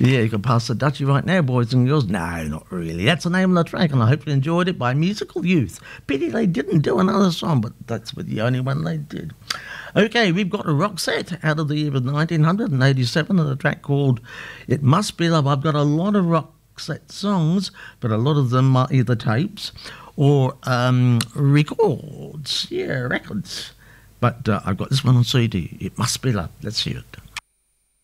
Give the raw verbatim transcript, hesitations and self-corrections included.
Yeah, you can pass the Dutchie right now, boys and girls. No, not really. That's the name of the track, and I hope you enjoyed it by Musical Youth. Pity they didn't do another song, but that's the only one they did. Okay, we've got a rock set out of the year of nineteen eighty-seven, and a track called It Must Be Love. I've got a lot of rock set songs, but a lot of them are either tapes or um, records. Yeah, records. But uh, I've got this one on C D. It Must Be Love. Let's hear it.